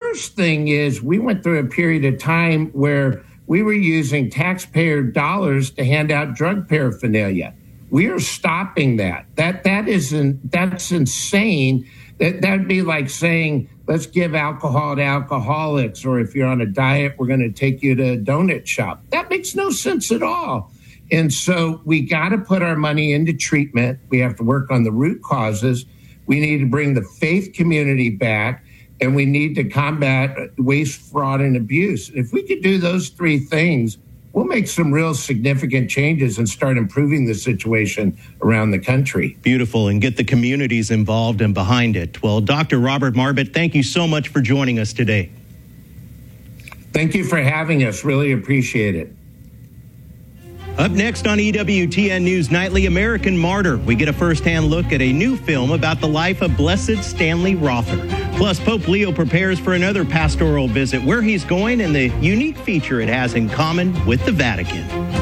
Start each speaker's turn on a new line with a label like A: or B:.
A: first thing is we went through a period of time where we were using taxpayer dollars to hand out drug paraphernalia. We are stopping that. That's insane. That'd be like saying, let's give alcohol to alcoholics, or if you're on a diet, we're going to take you to a donut shop. That makes no sense at all. And so we got to put our money into treatment. We have to work on the root causes. We need to bring the faith community back, and we need to combat waste, fraud, and abuse. If we could do those three things, we'll make some real significant changes and start improving the situation around the country.
B: Beautiful, and get the communities involved and behind it. Well, Dr. Robert Marbut, thank you so much for joining us today.
A: Thank you for having us. Really appreciate it.
B: Up next on EWTN News Nightly, American Martyr. We get a first-hand look at a new film about the life of Blessed Stanley Rother. Plus, Pope Leo prepares for another pastoral visit, where he's going and the unique feature it has in common with the Vatican.